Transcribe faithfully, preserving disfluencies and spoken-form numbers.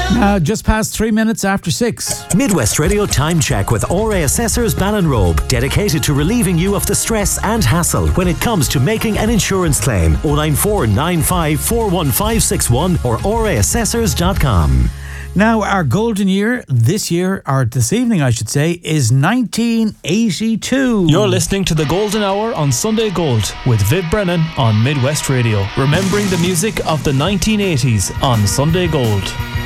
Uh, just past three minutes after six. Midwest Radio Time Check with R A Assessors Ballinrobe, dedicated to relieving you of the stress and hassle when it comes to making an insurance claim. oh nine four nine five four one five six one or r a assessors dot com. Now, our golden year this year, or this evening I should say, is nineteen eighty-two. You're listening to the Golden Hour on Sunday Gold with Viv Brennan on Midwest Radio. Remembering the music of the nineteen eighties on Sunday Gold.